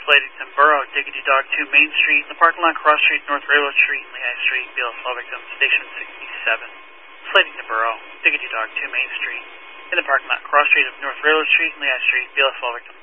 Slatington Borough, Diggity Dog 2 Main Street, in the parking lot, Cross Street, North Railroad Street, and Lehigh Street, BLS Fall Victim, Station 67. Slatington Borough, Diggity Dog 2 Main Street, in the parking lot, Cross Street of North Railroad Street, and Lehigh Street, BLS Fall Victim,